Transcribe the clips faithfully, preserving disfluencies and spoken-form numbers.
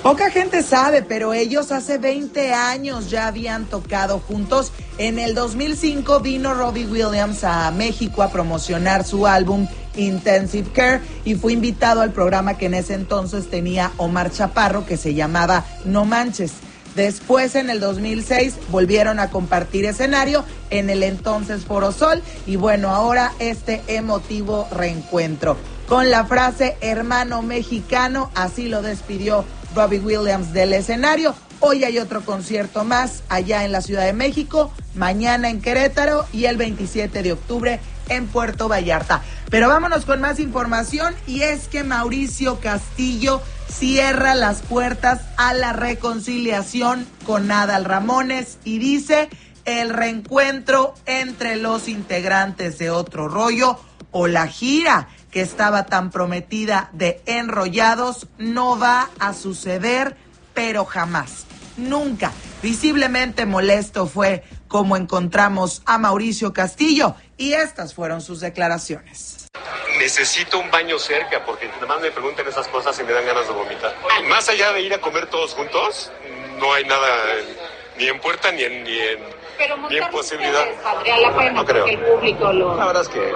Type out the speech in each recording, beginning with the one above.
Poca gente sabe, pero ellos hace veinte años ya habían tocado juntos. En el dos mil cinco vino Robbie Williams a México a promocionar su álbum Intensive Care y fue invitado al programa que en ese entonces tenía Omar Chaparro, que se llamaba No Manches. Después, en el dos mil seis, volvieron a compartir escenario en el entonces Foro Sol y bueno, ahora este emotivo reencuentro. Con la frase hermano mexicano, así lo despidió Robbie Williams del escenario. Hoy hay otro concierto más allá en la Ciudad de México, mañana en Querétaro y el veintisiete de octubre en Puerto Vallarta. Pero vámonos con más información y es que Mauricio Castillo cierra las puertas a la reconciliación con Adal Ramones y dice: el reencuentro entre los integrantes de Otro Rollo o la gira que estaba tan prometida de Enrollados no va a suceder, pero jamás, nunca. Visiblemente molesto fue como encontramos a Mauricio Castillo y estas fueron sus declaraciones. Necesito un baño cerca porque nada más me preguntan esas cosas y me dan ganas de vomitar. Más allá de ir a comer todos juntos, no hay nada ni en puerta ni en, ni en, ni en posibilidad. ¿Valdría la pena? No creo. Que el público lo... La verdad es que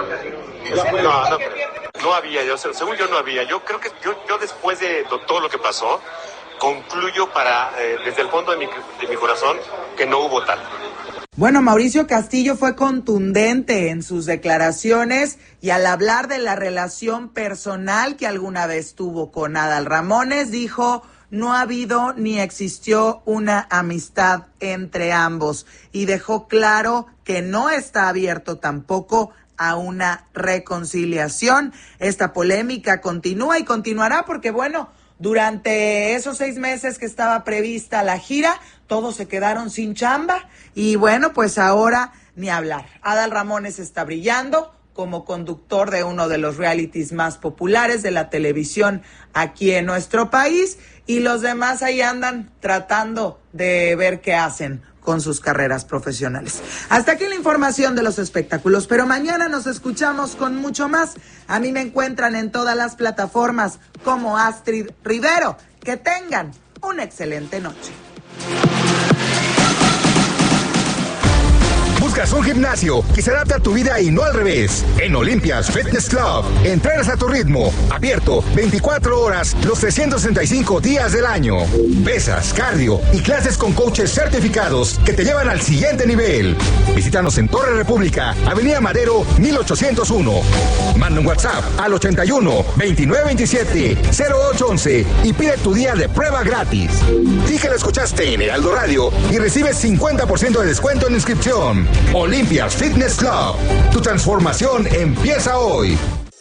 no, no, no había, yo, según yo no había. Yo creo que yo, yo después de todo lo que pasó, concluyo para eh, desde el fondo de mi, de mi corazón que no hubo tal. Bueno, Mauricio Castillo fue contundente en sus declaraciones y al hablar de la relación personal que alguna vez tuvo con Adal Ramones, dijo: no ha habido ni existió una amistad entre ambos y dejó claro que no está abierto tampoco a una reconciliación. Esta polémica continúa y continuará porque, bueno, durante esos seis meses que estaba prevista la gira, todos se quedaron sin chamba y bueno, pues ahora ni hablar. Adal Ramones está brillando como conductor de uno de los realities más populares de la televisión aquí en nuestro país y los demás ahí andan tratando de ver qué hacen con sus carreras profesionales. Hasta aquí la información de los espectáculos, pero mañana nos escuchamos con mucho más. A mí me encuentran en todas las plataformas como Astrid Rivero. Que tengan una excelente noche. Buscas un gimnasio que se adapte a tu vida y no al revés. En Olympias Fitness Club, entrenas a tu ritmo, abierto veinticuatro horas los trescientos sesenta y cinco días del año. Pesas, cardio y clases con coaches certificados que te llevan al siguiente nivel. Visítanos en Torre República, Avenida Madero mil ochocientos uno. Manda un WhatsApp al ochenta y uno, veintinueve veintisiete, cero ocho once y pide tu día de prueba gratis. Dí que lo escuchaste en Heraldo Radio y recibes cincuenta por ciento de descuento en inscripción. Olympias Fitness Club. Tu transformación empieza hoy.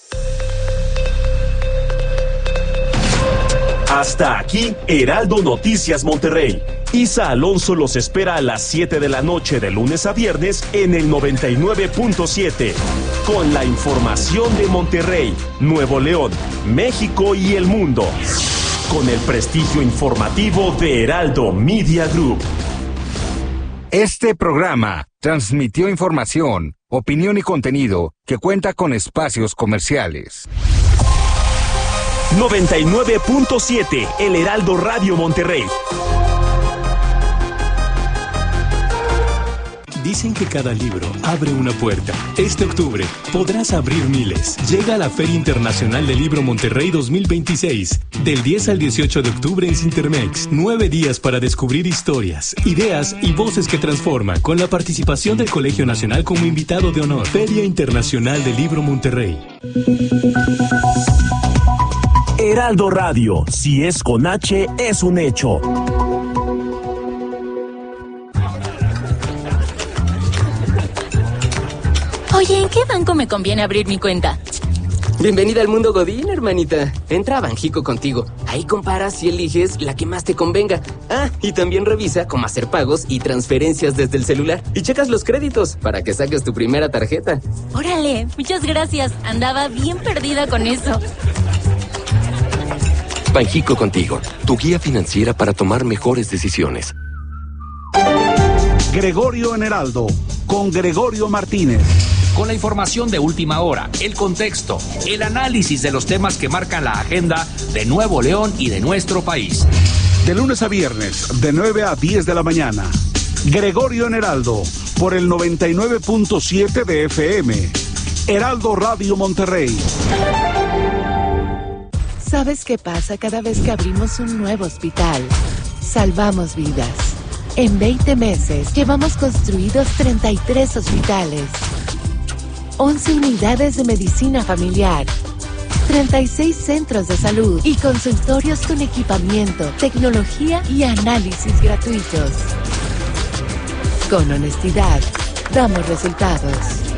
Hasta aquí, Heraldo Noticias Monterrey. Isa Alonso los espera a las siete de la noche de lunes a viernes en el noventa y nueve punto siete. Con la información de Monterrey, Nuevo León, México y el mundo. Con el prestigio informativo de Heraldo Media Group. Este programa transmitió información, opinión y contenido que cuenta con espacios comerciales. noventa y nueve punto siete, El Heraldo Radio Monterrey. Dicen que cada libro abre una puerta. Este octubre podrás abrir miles. Llega a la Feria Internacional del Libro Monterrey dos mil veintiséis. Del diez al dieciocho de octubre en Cintermex. Nueve días para descubrir historias, ideas y voces que transforman. Con la participación del Colegio Nacional como invitado de honor. Feria Internacional del Libro Monterrey. Heraldo Radio. Si es con H, es un hecho. Oye, ¿en qué banco me conviene abrir mi cuenta? Bienvenida al mundo Godín, hermanita. Entra a Banjico Contigo. Ahí comparas y eliges la que más te convenga. Ah, y también revisa cómo hacer pagos y transferencias desde el celular. Y checas los créditos para que saques tu primera tarjeta. Órale, muchas gracias. Andaba bien perdida con eso. Banjico Contigo, tu guía financiera para tomar mejores decisiones. Gregorio en Heraldo, con Gregorio Martínez. Con la información de última hora, el contexto, el análisis de los temas que marcan la agenda de Nuevo León y de nuestro país. De lunes a viernes, de nueve a diez de la mañana. Gregorio en Heraldo, por el noventa y nueve punto siete de F M. Heraldo Radio Monterrey. ¿Sabes qué pasa cada vez que abrimos un nuevo hospital? Salvamos vidas. En veinte meses llevamos construidos treinta y tres hospitales, once unidades de medicina familiar, treinta y seis centros de salud y consultorios con equipamiento, tecnología y análisis gratuitos. Con honestidad, damos resultados.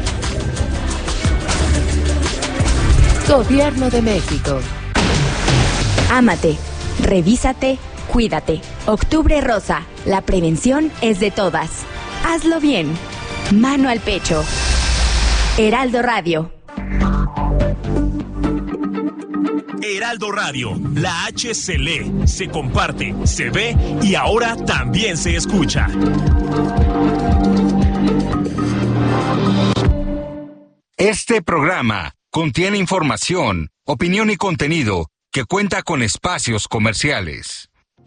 Gobierno de México. Ámate, revísate, cuídate. Octubre Rosa, la prevención es de todas. Hazlo bien. Mano al pecho. Heraldo Radio. Heraldo Radio, la H se lee, se comparte, se ve y ahora también se escucha. Este programa contiene información, opinión y contenido que cuenta con espacios comerciales.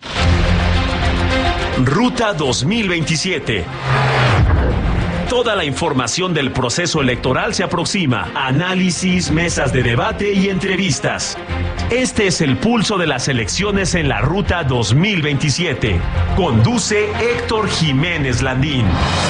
Ruta dos mil veintisiete. Toda la información del proceso electoral se aproxima. Análisis, mesas de debate y entrevistas. Este es el pulso de las elecciones en la Ruta dos mil veintisiete. Conduce Héctor Jiménez Landín.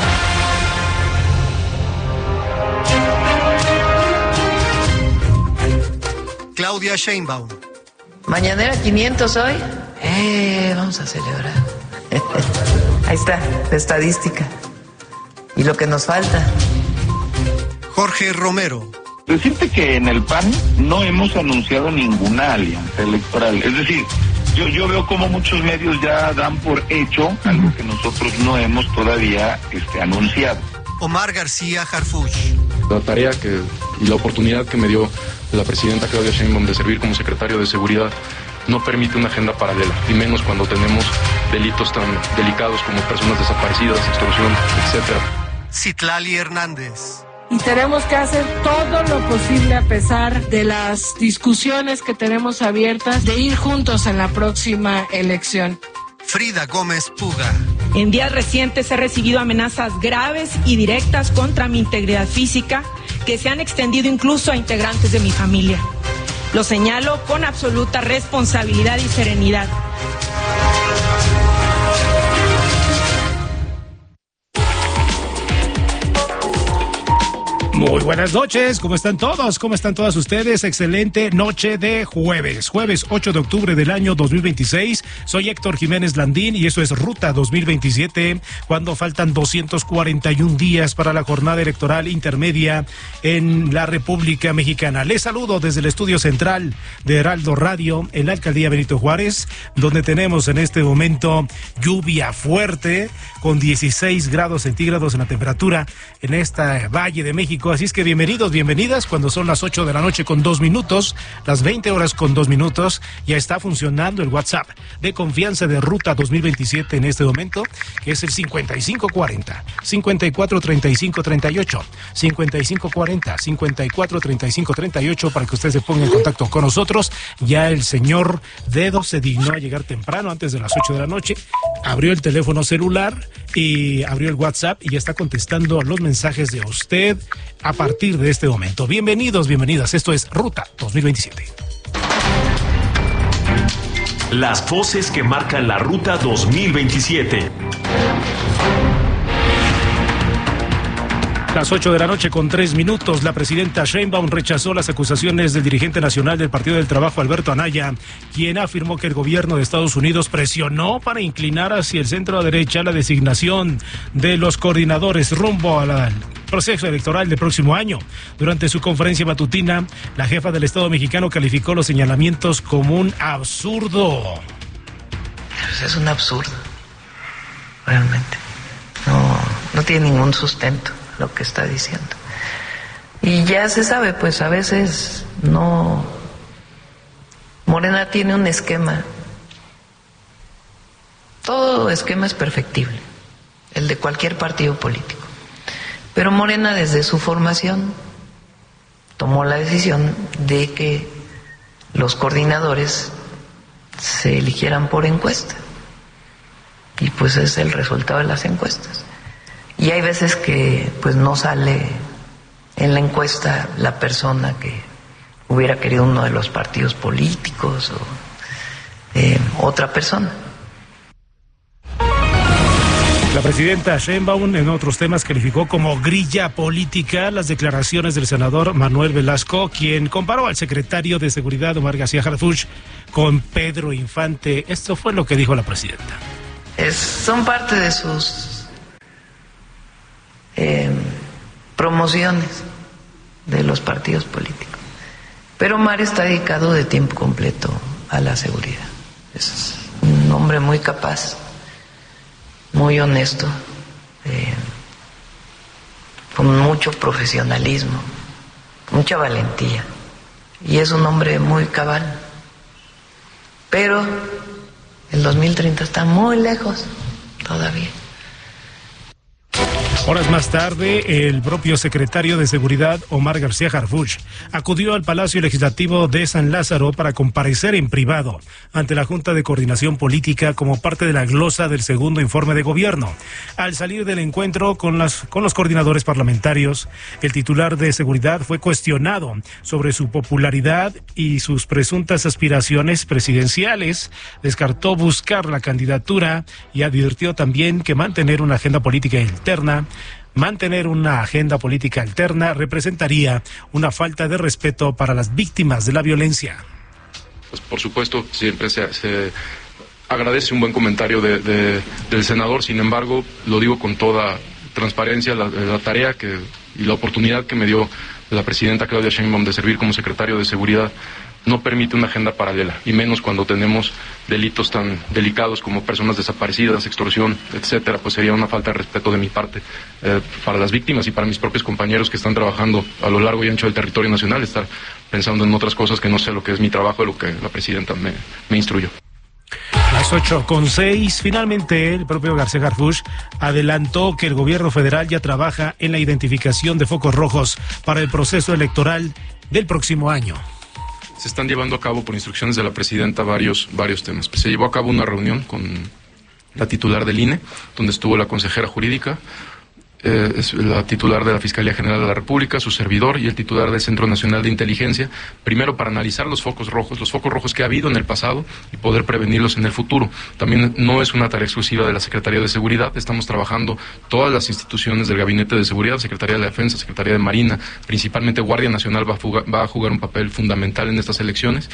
Claudia Sheinbaum. Mañanera quinientos hoy. Eh, vamos a celebrar. Ahí está, la estadística. Y lo que nos falta. Jorge Romero. Decirte que en el P A N no hemos anunciado ninguna alianza electoral. Es decir, yo, yo veo como muchos medios ya dan por hecho algo que nosotros no hemos todavía este, anunciado. Omar García Harfuch. La tarea que, y la oportunidad que me dio la presidenta Claudia Sheinbaum de servir como secretario de Seguridad no permite una agenda paralela, y menos cuando tenemos delitos tan delicados como personas desaparecidas, extorsión, etcétera. Citlali Hernández. Y tenemos que hacer todo lo posible a pesar de las discusiones que tenemos abiertas de ir juntos en la próxima elección. Frida Gómez Puga. En días recientes he recibido amenazas graves y directas contra mi integridad física que se han extendido incluso a integrantes de mi familia. Lo señalo con absoluta responsabilidad y serenidad. Muy buenas noches, ¿cómo están todos? ¿Cómo están todas ustedes? Excelente noche de jueves, jueves ocho de octubre del año dos mil veintiséis. Soy Héctor Jiménez Landín y eso es Ruta dos mil veintisiete, cuando faltan doscientos cuarenta y un días para la jornada electoral intermedia en la República Mexicana. Les saludo desde el estudio central de Heraldo Radio en la alcaldía Benito Juárez, donde tenemos en este momento lluvia fuerte con dieciséis grados centígrados en la temperatura en esta Valle de México. Así es que bienvenidos, bienvenidas, cuando son las ocho de la noche con dos minutos, las veinte horas con dos minutos, ya está funcionando el WhatsApp de confianza de Ruta dos mil veintisiete en este momento, que es el cincuenta y cinco cuarenta, cincuenta y cuatro treinta y cinco treinta y ocho, cincuenta y cinco cuarenta, cincuenta y cuatro treinta y cinco treinta y ocho, para que usted se ponga en contacto con nosotros. Ya el señor Dedo se dignó a llegar temprano, antes de las ocho de la noche, abrió el teléfono celular y abrió el WhatsApp y ya está contestando los mensajes de usted a partir de este momento. Bienvenidos, bienvenidas. Esto es Ruta dos mil veintisiete. Las voces que marcan la Ruta dos mil veintisiete. Las ocho de la noche con tres minutos, la presidenta Sheinbaum rechazó las acusaciones del dirigente nacional del Partido del Trabajo, Alberto Anaya, quien afirmó que el gobierno de Estados Unidos presionó para inclinar hacia el centro derecha la designación de los coordinadores rumbo al proceso electoral del próximo año. Durante su conferencia matutina, la jefa del Estado mexicano calificó los señalamientos como un absurdo. Pues es un absurdo, realmente. No, no tiene ningún sustento lo que está diciendo. Y ya se sabe, pues a veces no... Morena tiene un esquema. Todo esquema es perfectible, el de cualquier partido político. Pero Morena, desde su formación, tomó la decisión de que los coordinadores se eligieran por encuesta. y pues es el resultado de las encuestas. Y hay veces que pues no sale en la encuesta la persona que hubiera querido uno de los partidos políticos o eh, otra persona. La presidenta Sheinbaum en otros temas calificó como grilla política las declaraciones del senador Manuel Velasco, quien comparó al secretario de Seguridad Omar García Harfuch con Pedro Infante. Esto fue lo que dijo la presidenta. Es, son parte de sus eh, promociones de los partidos políticos. Pero Omar está dedicado de tiempo completo a la seguridad. Es un hombre muy capaz, muy honesto, eh, con mucho profesionalismo, mucha valentía, y es un hombre muy cabal. Pero el dos mil treinta está muy lejos todavía. Horas más tarde, el propio secretario de Seguridad, Omar García Harfuch, acudió al Palacio Legislativo de San Lázaro para comparecer en privado ante la Junta de Coordinación Política como parte de la glosa del segundo informe de gobierno. Al salir del encuentro con, las, con los coordinadores parlamentarios, el titular de Seguridad fue cuestionado sobre su popularidad y sus presuntas aspiraciones presidenciales. Descartó buscar la candidatura y advirtió también que mantener una agenda política interna Mantener una agenda política alterna representaría una falta de respeto para las víctimas de la violencia. Pues por supuesto, siempre se, se agradece un buen comentario de, de, del senador, sin embargo, lo digo con toda transparencia, la, la tarea que, y la oportunidad que me dio la presidenta Claudia Sheinbaum de servir como secretario de Seguridad no permite una agenda paralela, y menos cuando tenemos delitos tan delicados como personas desaparecidas, extorsión, etcétera. Pues sería una falta de respeto de mi parte eh, para las víctimas y para mis propios compañeros que están trabajando a lo largo y ancho del territorio nacional, estar pensando en otras cosas que no sé lo que es mi trabajo, de lo que la presidenta me, me instruyó. Las ocho con seis, finalmente el propio García Harfuch adelantó que el gobierno federal ya trabaja en la identificación de focos rojos para el proceso electoral del próximo año. Se están llevando a cabo por instrucciones de la presidenta varios, varios temas. Se llevó a cabo una reunión con la titular del I N E, donde estuvo la consejera jurídica, eh, es la titular de la Fiscalía General de la República, su servidor y el titular del Centro Nacional de Inteligencia, primero para analizar los focos rojos, los focos rojos que ha habido en el pasado y poder prevenirlos en el futuro. También no es una tarea exclusiva de la Secretaría de Seguridad, estamos trabajando todas las instituciones del Gabinete de Seguridad, Secretaría de la Defensa, Secretaría de Marina, principalmente Guardia Nacional va a, fuga, va a jugar un papel fundamental en estas elecciones.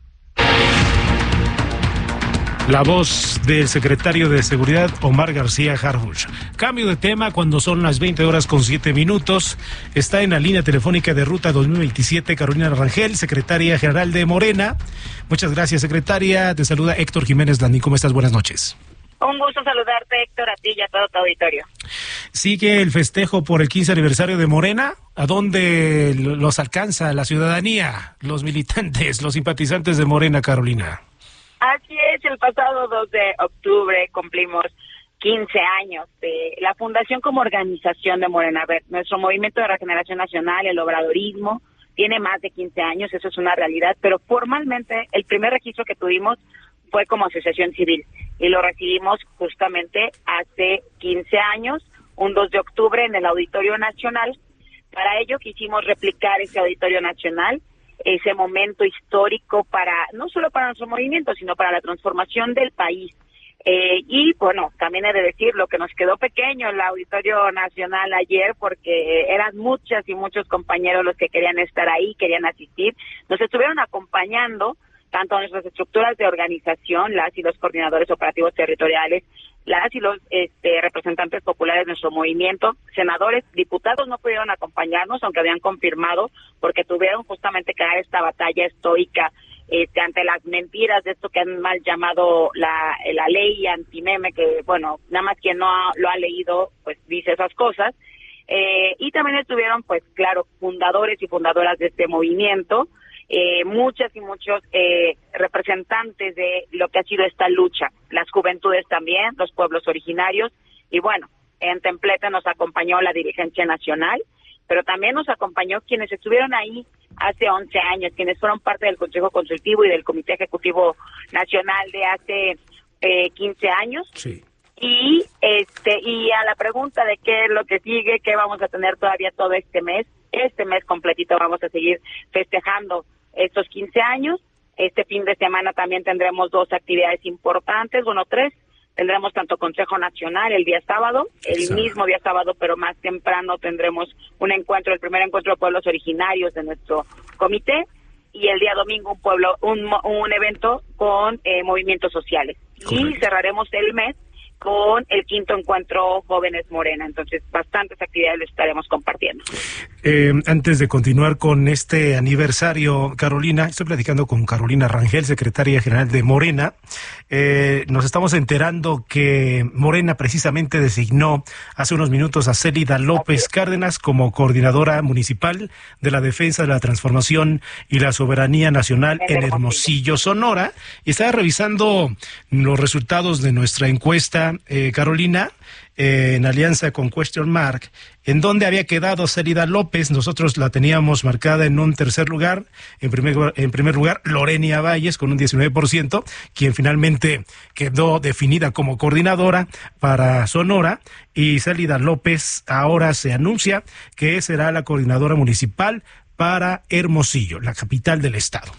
La voz del secretario de Seguridad, Omar García Harfuch. Cambio de tema cuando son las veinte horas con siete minutos. Está en la línea telefónica de Ruta dos mil veintisiete Carolina Rangel, secretaria general de Morena. Muchas gracias, secretaria. Te saluda Héctor Jiménez Landín. ¿Cómo estás? Buenas noches. Un gusto saludarte, Héctor, a ti y a todo tu auditorio. ¿Sigue el festejo por el quince aniversario de Morena? ¿A dónde los alcanza la ciudadanía, los militantes, los simpatizantes de Morena, Carolina? Así es, el pasado dos de octubre cumplimos quince años de la fundación como organización de Morena. A ver, nuestro Movimiento de Regeneración Nacional, el obradorismo, tiene más de quince años, eso es una realidad, pero formalmente el primer registro que tuvimos fue como asociación civil y lo recibimos justamente hace quince años, un dos de octubre en el Auditorio Nacional. Para ello quisimos replicar ese Auditorio Nacional, ese momento histórico para, no solo para nuestro movimiento, sino para la transformación del país. Eh, y bueno, también he de decir lo que nos quedó pequeño el Auditorio Nacional ayer, porque eran muchas y muchos compañeros los que querían estar ahí, querían asistir. Nos estuvieron acompañando tanto nuestras estructuras de organización, las y los coordinadores operativos territoriales, las y los este, representantes populares de nuestro movimiento, senadores, diputados no pudieron acompañarnos, aunque habían confirmado, porque tuvieron justamente que dar esta batalla estoica este, ante las mentiras de esto que han mal llamado la, la ley antimeme, que bueno, nada más quien no ha, lo ha leído, pues dice esas cosas. Eh, y también estuvieron, pues claro, fundadores y fundadoras de este movimiento, Eh, muchas y muchos eh, representantes de lo que ha sido esta lucha, las juventudes también, los pueblos originarios, y bueno, en Templete nos acompañó la dirigencia nacional, pero también nos acompañó quienes estuvieron ahí hace once años, quienes fueron parte del Consejo Consultivo y del Comité Ejecutivo Nacional de hace eh, quince años. Sí. Y este y a la pregunta de qué es lo que sigue, qué vamos a tener todavía todo este mes, este mes completito vamos a seguir festejando estos quince años. Este fin de semana también tendremos dos actividades importantes, bueno, tres. Tendremos tanto Consejo Nacional el día sábado, el sí. mismo día sábado, pero más temprano tendremos un encuentro, el primer encuentro de pueblos originarios de nuestro comité, y el día domingo un pueblo, un, un evento con eh, movimientos sociales. Correcto. Y cerraremos el mes con el quinto encuentro Jóvenes Morena. Entonces, bastantes actividades les estaremos compartiendo. Eh, antes de continuar con este aniversario, Carolina, estoy platicando con Carolina Rangel, secretaria general de Morena. Eh, nos estamos enterando que Morena precisamente designó hace unos minutos a Célida López Cárdenas como coordinadora municipal de la defensa de la transformación y la soberanía nacional en Hermosillo, Sonora. Y estaba revisando los resultados de nuestra encuesta, Eh, Carolina, eh, en alianza con Question Mark, en donde había quedado Célida López. Nosotros la teníamos marcada en un tercer lugar, en primer, en primer lugar Lorenia Valles con un diecinueve por ciento, quien finalmente quedó definida como coordinadora para Sonora, y Célida López ahora se anuncia que será la coordinadora municipal para Hermosillo, la capital del estado.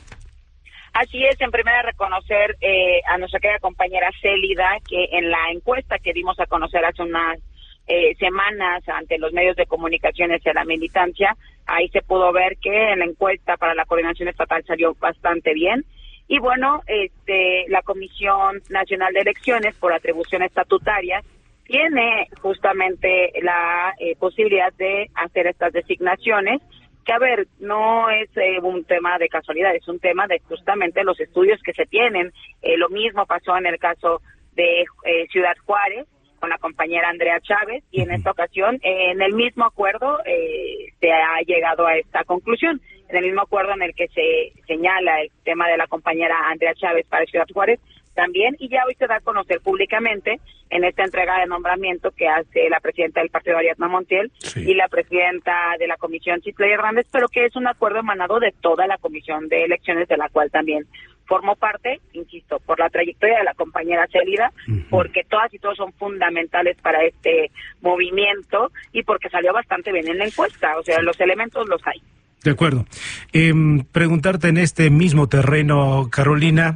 Así es, en primera reconocer eh, a nuestra querida compañera Célida, que en la encuesta que dimos a conocer hace unas eh, semanas ante los medios de comunicación de la militancia, ahí se pudo ver que en la encuesta para la coordinación estatal salió bastante bien. Y bueno, este, la Comisión Nacional de Elecciones, por atribución estatutaria, tiene justamente la eh, posibilidad de hacer estas designaciones, que a ver, no es eh, un tema de casualidad, es un tema de justamente los estudios que se tienen. Eh, lo mismo pasó en el caso de eh, Ciudad Juárez con la compañera Andrea Chávez, y en esta ocasión eh, en el mismo acuerdo eh, se ha llegado a esta conclusión, en el mismo acuerdo en el que se señala el tema de la compañera Andrea Chávez para Ciudad Juárez también, y ya hoy se da a conocer públicamente en esta entrega de nombramiento que hace la presidenta del partido, Ariadna Montiel, sí. y la presidenta de la comisión, Citlali Hernández, pero que es un acuerdo emanado de toda la comisión de elecciones, de la cual también formo parte, insisto, por la trayectoria de la compañera Célida, uh-huh. porque todas y todos son fundamentales para este movimiento y porque salió bastante bien en la encuesta, o sea, sí. los elementos los hay. De acuerdo. Eh, preguntarte en este mismo terreno, Carolina,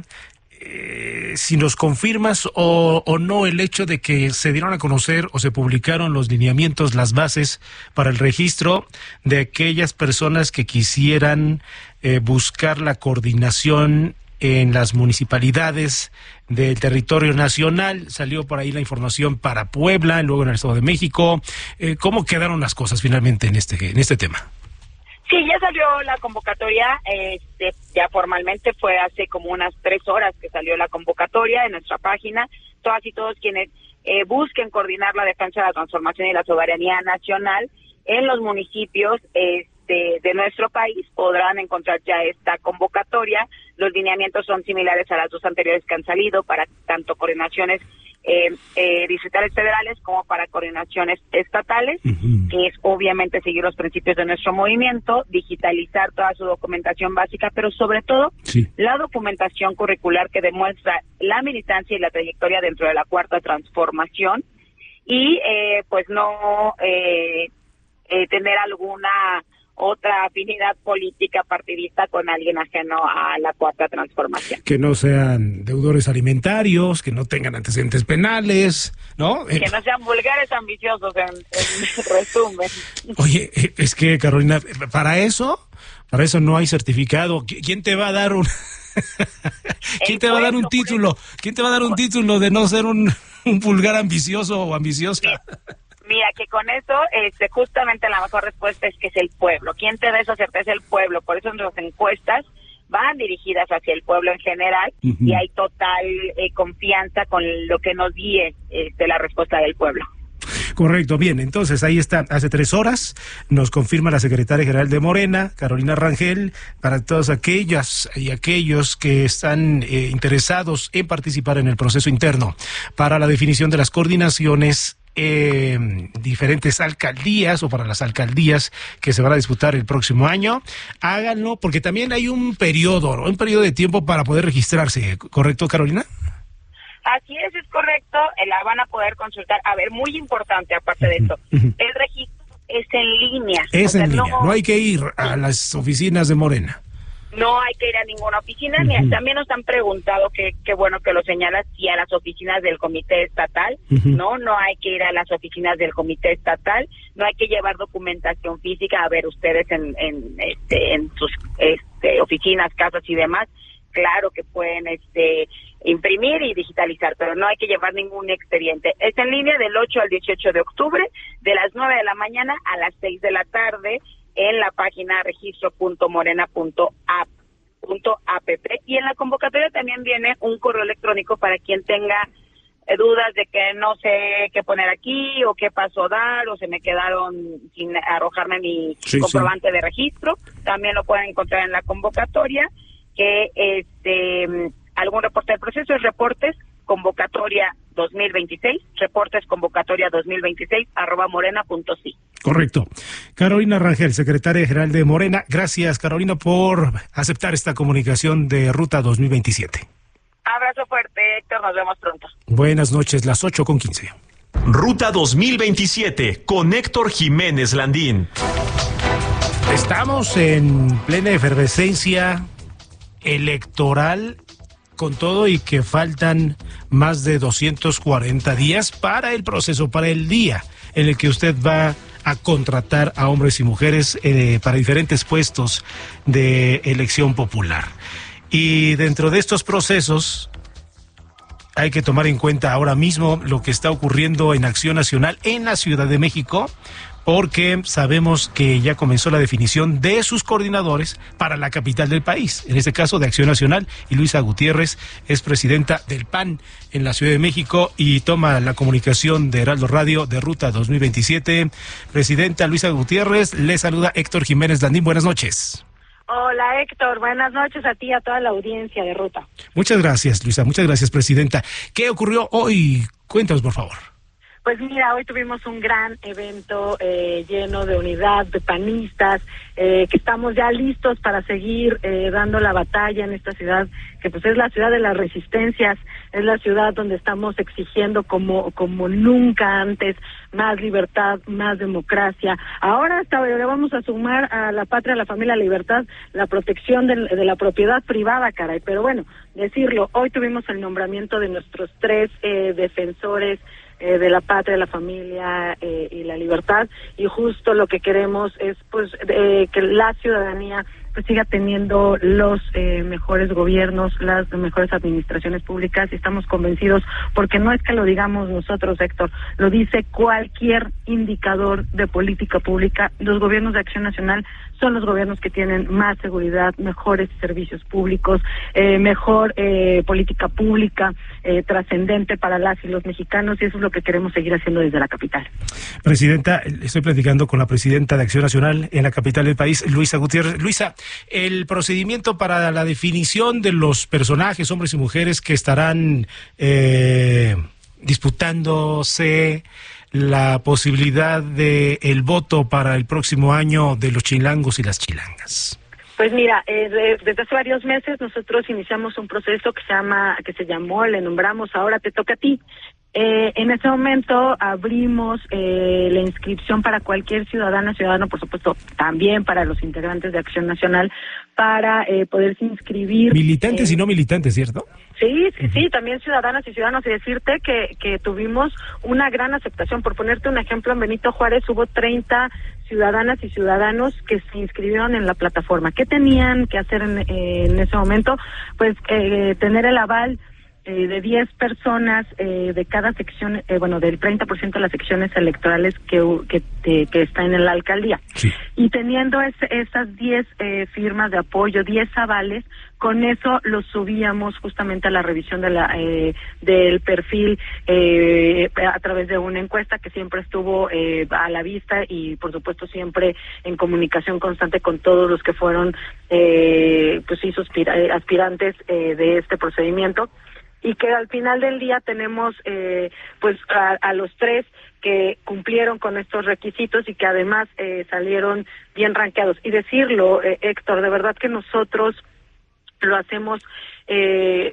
Eh, si nos confirmas o, o no el hecho de que se dieron a conocer o se publicaron los lineamientos, las bases para el registro de aquellas personas que quisieran eh, buscar la coordinación en las municipalidades del territorio nacional. Salió por ahí la información para Puebla, luego en el Estado de México. Eh, ¿Cómo quedaron las cosas finalmente en este, en este tema? Sí, ya salió la convocatoria, este, ya formalmente fue hace como unas tres horas que salió la convocatoria en nuestra página. Todas y todos quienes eh, busquen coordinar la defensa de la transformación y la soberanía nacional en los municipios este, de nuestro país podrán encontrar ya esta convocatoria. Los lineamientos son similares a las dos anteriores que han salido para tanto coordinaciones Eh, eh, distritales federales como para coordinaciones estatales, uh-huh. que es obviamente seguir los principios de nuestro movimiento, digitalizar toda su documentación básica, pero sobre todo sí. la documentación curricular que demuestra la militancia y la trayectoria dentro de la Cuarta Transformación, y eh, pues no eh, eh, tener alguna otra afinidad política partidista con alguien ajeno a la Cuarta Transformación. Que no sean deudores alimentarios, que no tengan antecedentes penales, ¿no? Que no sean vulgares ambiciosos, en, en resumen. Oye, es que, Carolina, para eso, para eso no hay certificado. ¿Quién te va a dar un... ¿Quién te va a dar un título? ¿Quién te va a dar un título de no ser un, un vulgar ambicioso o ambiciosa? Mira, que con eso, este, justamente la mejor respuesta es que es el pueblo. ¿Quién te da esa certeza? El pueblo. Por eso nuestras encuestas van dirigidas hacia el pueblo en general, uh-huh. y hay total eh, confianza con lo que nos guíe este, la respuesta del pueblo. Correcto, bien, entonces ahí está, hace tres horas nos confirma la secretaria general de Morena, Carolina Rangel, para todos aquellas y aquellos que están eh, interesados en participar en el proceso interno para la definición de las coordinaciones Eh, diferentes alcaldías o para las alcaldías que se van a disputar el próximo año. Háganlo porque también hay un periodo, ¿no? un periodo de tiempo para poder registrarse, ¿correcto, Carolina? Así Así es, es correcto, eh, la van a poder consultar. A ver, muy importante aparte de esto, el registro es en línea. Es o sea, en línea, no, no hay que ir a las oficinas de Morena. No hay que ir a ninguna oficina, Uh-huh. ni también nos han preguntado, que qué bueno que lo señalas, si a las oficinas del comité estatal, Uh-huh. no, no hay que ir a las oficinas del comité estatal, no hay que llevar documentación física. A ver, ustedes en en este en sus este oficinas, casas y demás, claro que pueden este imprimir y digitalizar, pero no hay que llevar ningún expediente. Es en línea del ocho al dieciocho de octubre, de las nueve de la mañana a las seis de la tarde, en la página registro punto morena punto app. App. Y en la convocatoria también viene un correo electrónico para quien tenga eh, dudas de que no sé qué poner aquí, o qué paso dar, o se me quedaron sin arrojarme mi Sí, comprobante sí. de registro. También lo pueden encontrar en la convocatoria, que este algún reporte del proceso es reportes convocatoria dos mil veintiséis, reportes convocatoria dos mil veintiséis, arroba morena punto si. Correcto. Carolina Rangel, secretaria general de Morena. Gracias, Carolina, por aceptar esta comunicación de Ruta dos mil veintisiete. Abrazo fuerte, Héctor, nos vemos pronto. Buenas noches, las ocho con quince. Ruta dos mil veintisiete con Héctor Jiménez Landín. Estamos en plena efervescencia electoral, con todo y que faltan más de doscientos cuarenta días para el proceso, para el día en el que usted va a contratar a hombres y mujeres eh, para diferentes puestos de elección popular. Y dentro de estos procesos hay que tomar en cuenta ahora mismo lo que está ocurriendo en Acción Nacional en la Ciudad de México, porque sabemos que ya comenzó la definición de sus coordinadores para la capital del país, en este caso de Acción Nacional, y Luisa Gutiérrez es presidenta del P A N en la Ciudad de México y toma la comunicación de Heraldo Radio de Ruta dos mil veintisiete. Presidenta Luisa Gutiérrez, le saluda Héctor Jiménez Landín, buenas noches. Hola Héctor, buenas noches a ti y a toda la audiencia de Ruta. Muchas gracias, Luisa, muchas gracias, presidenta. ¿Qué ocurrió hoy? Cuéntanos, por favor. Pues mira, hoy tuvimos un gran evento eh, lleno de unidad, de panistas, eh, que estamos ya listos para seguir eh, dando la batalla en esta ciudad, que pues es la ciudad de las resistencias, es la ciudad donde estamos exigiendo como como nunca antes más libertad, más democracia. Ahora hasta le vamos a sumar a la patria, a la familia, a la libertad, la protección de, de la propiedad privada, caray. Pero bueno, decirlo, hoy tuvimos el nombramiento de nuestros tres eh, defensores Eh, de la patria, la familia eh, y la libertad, y justo lo que queremos es pues eh, que la ciudadanía pues siga teniendo los eh, mejores gobiernos, las mejores administraciones públicas, y estamos convencidos, porque no es que lo digamos nosotros, Héctor, lo dice cualquier indicador de política pública. Los gobiernos de Acción Nacional son los gobiernos que tienen más seguridad, mejores servicios públicos, eh, mejor eh, política pública, eh, trascendente para las y los mexicanos, y eso es lo que queremos seguir haciendo desde la capital. Presidenta, estoy platicando con la presidenta de Acción Nacional en la capital del país, Luisa Gutiérrez. Luisa, el procedimiento para la definición de los personajes, hombres y mujeres, que estarán eh, disputándose la posibilidad de el voto para el próximo año de los chilangos y las chilangas. Pues mira, eh, de, desde hace varios meses nosotros iniciamos un proceso que se llama, que se llamó, le nombramos Ahora Te Toca a Ti. Eh, en ese momento abrimos eh, la inscripción para cualquier ciudadana, ciudadano, por supuesto, también para los integrantes de Acción Nacional, para eh, poderse inscribir. Militantes eh, y no militantes, ¿cierto? Sí, sí, sí, también ciudadanas y ciudadanos, y decirte que, que tuvimos una gran aceptación. Por ponerte un ejemplo, en Benito Juárez hubo treinta ciudadanas y ciudadanos que se inscribieron en la plataforma. ¿Qué tenían que hacer en, eh, en ese momento? Pues eh, tener el aval Eh, de diez personas eh, de cada sección, eh, bueno, del treinta por ciento de las secciones electorales que que, te, que está en la alcaldía. Sí. Y teniendo ese, esas diez eh, firmas de apoyo, diez avales, con eso los subíamos justamente a la revisión de la eh, del perfil eh, a través de una encuesta que siempre estuvo eh, a la vista, y por supuesto siempre en comunicación constante con todos los que fueron eh, pues sí, suspira, aspirantes eh, de este procedimiento. Y que al final del día tenemos eh, pues a, a los tres que cumplieron con estos requisitos y que además eh, salieron bien rankeados. Y decirlo, eh, Héctor, de verdad que nosotros lo hacemos eh,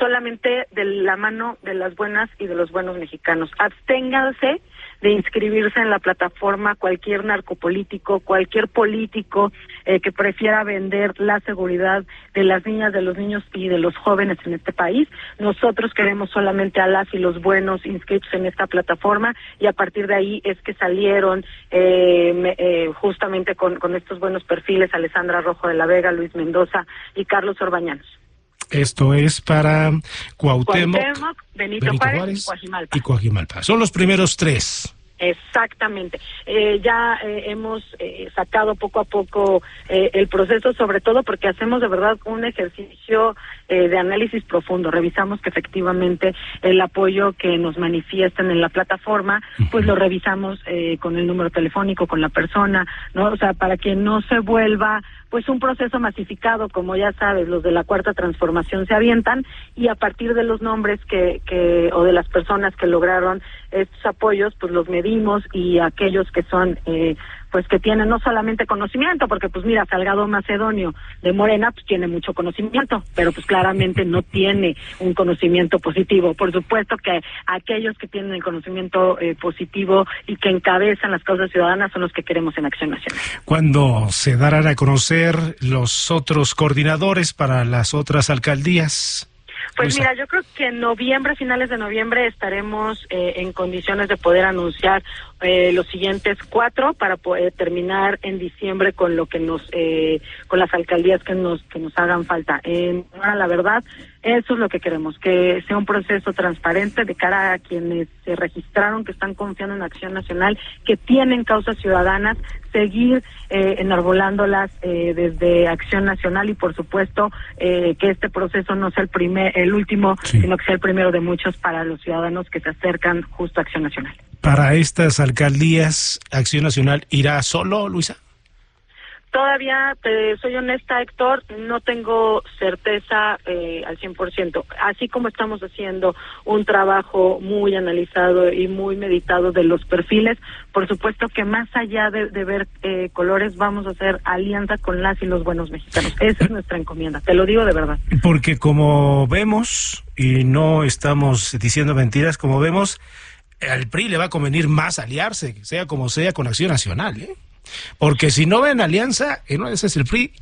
solamente de la mano de las buenas y de los buenos mexicanos. Absténganse de inscribirse en la plataforma cualquier narcopolítico, cualquier político eh, que prefiera vender la seguridad de las niñas, de los niños y de los jóvenes en este país. Nosotros queremos solamente a las y los buenos inscritos en esta plataforma, y a partir de ahí es que salieron eh, me, eh, justamente con, con estos buenos perfiles Alessandra Rojo de la Vega, Luis Mendoza y Carlos Orbañanos. Esto es para Cuauhtémoc, Cuauhtémoc Benito, Benito Juárez, Juárez y Coajimalpa. y Coajimalpa. Son los primeros tres. Exactamente. Eh, ya eh, hemos eh, sacado poco a poco eh, el proceso, sobre todo porque hacemos de verdad un ejercicio eh, de análisis profundo. Revisamos que efectivamente el apoyo que nos manifiestan en la plataforma, pues lo revisamos eh, con el número telefónico, con la persona, ¿no? O sea, para que no se vuelva pues un proceso masificado, como ya sabes, los de la Cuarta Transformación se avientan, y a partir de los nombres que, que o de las personas que lograron estos apoyos, pues los medimos, y aquellos que son, eh, pues que tienen no solamente conocimiento, porque pues mira, Salgado Macedonio de Morena, pues tiene mucho conocimiento, pero pues claramente no tiene un conocimiento positivo. Por supuesto que aquellos que tienen el conocimiento eh, positivo y que encabezan las causas ciudadanas son los que queremos en Acción Nacional. ¿Cuándo se darán a conocer los otros coordinadores para las otras alcaldías? Pues mira, yo creo que en noviembre, finales de noviembre, estaremos eh, en condiciones de poder anunciar eh, los siguientes cuatro para poder terminar en diciembre con lo que nos, eh, con las alcaldías que nos que nos hagan falta. En honor, la verdad, eso es lo que queremos, que sea un proceso transparente de cara a quienes se registraron, que están confiando en Acción Nacional, que tienen causas ciudadanas, seguir eh, enarbolándolas eh, desde Acción Nacional, y por supuesto eh, que este proceso no sea el primer, el último, sí, sino que sea el primero de muchos para los ciudadanos que se acercan justo a Acción Nacional. Para estas alcaldías, ¿Acción Nacional irá solo, Luisa? Todavía, te soy honesta, Héctor, no tengo certeza eh, al cien por ciento. Así como estamos haciendo un trabajo muy analizado y muy meditado de los perfiles, por supuesto que más allá de, de ver eh, colores, vamos a hacer alianza con las y los buenos mexicanos. Esa es nuestra encomienda, te lo digo de verdad. Porque como vemos, y no estamos diciendo mentiras, como vemos, al P R I le va a convenir más aliarse, sea como sea, con Acción Nacional, ¿eh? Porque si no ven alianza, en una de esas el P R I,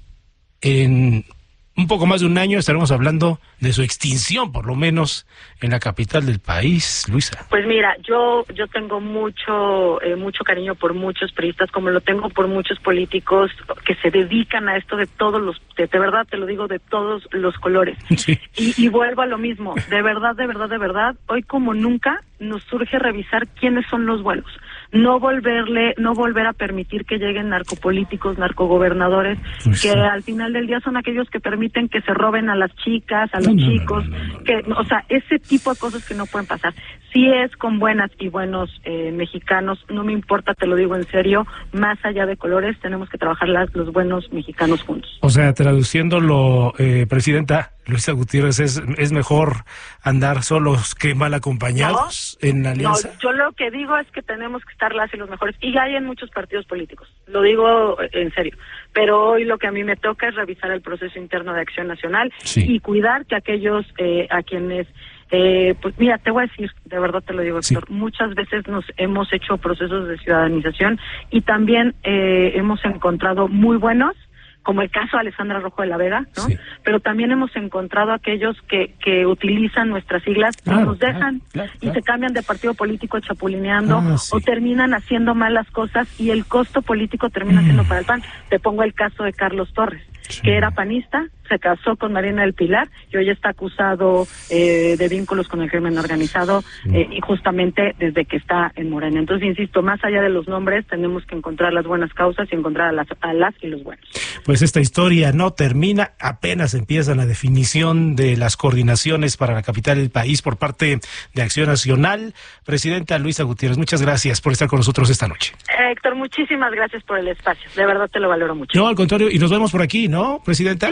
en un poco más de un año estaremos hablando de su extinción, por lo menos en la capital del país, Luisa. Pues mira, yo yo tengo mucho eh, mucho cariño por muchos priistas, como lo tengo por muchos políticos que se dedican a esto de todos los, de, de verdad te lo digo, de todos los colores. Sí. Y, y vuelvo a lo mismo, de verdad, de verdad, de verdad, hoy como nunca nos surge revisar quiénes son los buenos. No volverle, no volver a permitir que lleguen narcopolíticos, narcogobernadores, pues que sí, al final del día son aquellos que permiten que se roben a las chicas, a los no, chicos, no, no, no, no. que, o sea, ese tipo de cosas que no pueden pasar. Si es con buenas y buenos eh, mexicanos, no me importa, te lo digo en serio, más allá de colores, tenemos que trabajar las, los buenos mexicanos juntos. O sea, traduciéndolo, eh, Presidenta Luisa Gutiérrez, ¿es, es mejor andar solos que mal acompañados no, en alianza? No, yo lo que digo es que tenemos que estar las y los mejores, y hay en muchos partidos políticos, lo digo en serio, pero hoy lo que a mí me toca es revisar el proceso interno de Acción Nacional, sí, y cuidar que aquellos eh, a quienes Eh, pues mira, te voy a decir, de verdad te lo digo, Héctor, sí, muchas veces nos hemos hecho procesos de ciudadanización y también eh, hemos encontrado muy buenos, como el caso de Alessandra Rojo de la Vega, ¿no? Sí. Pero también hemos encontrado aquellos que, que utilizan nuestras siglas, claro, y nos dejan claro, claro, claro. y se cambian de partido político chapulineando, ah, sí, o terminan haciendo malas cosas y el costo político termina mm. siendo para el P A N. Te pongo el caso de Carlos Torres, sí, que era panista, se casó con Marina del Pilar y hoy está acusado eh, de vínculos con el crimen organizado, eh, y justamente desde que está en Morena. Entonces, insisto, más allá de los nombres, tenemos que encontrar las buenas causas y encontrar a las, a las y los buenos. Pues esta historia no termina, apenas empieza la definición de las coordinaciones para la capital del país por parte de Acción Nacional. Presidenta Luisa Gutiérrez, muchas gracias por estar con nosotros esta noche. Héctor, muchísimas gracias por el espacio, de verdad te lo valoro mucho. No, al contrario, y nos vemos por aquí, ¿no, Presidenta? Sí,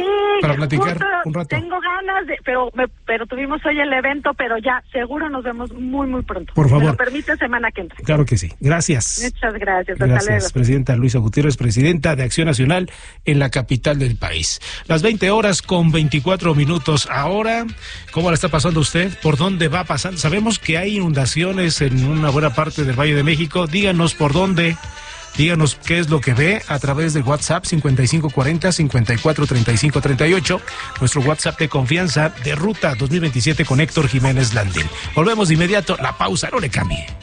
para platicar Justo un rato. Tengo ganas de, pero me, pero tuvimos hoy el evento, pero ya seguro nos vemos muy muy pronto. Por favor. ¿Me lo permite semana que entra? Claro que sí. Gracias. Muchas gracias. Hasta Gracias, luego. presidenta Luisa Gutiérrez, presidenta de Acción Nacional en la capital del país. Las veinte horas con veinticuatro minutos ahora. ¿Cómo la está pasando usted? ¿Por dónde va pasando? Sabemos que hay inundaciones en una buena parte del Valle de México. Díganos por dónde. Díganos qué es lo que ve a través del WhatsApp cincuenta y cinco cuarenta, cincuenta y cuatro treinta y cinco treinta y ocho, nuestro WhatsApp de confianza de Ruta dos mil veintisiete con Héctor Jiménez Landín. Volvemos de inmediato, la pausa, no le cambie.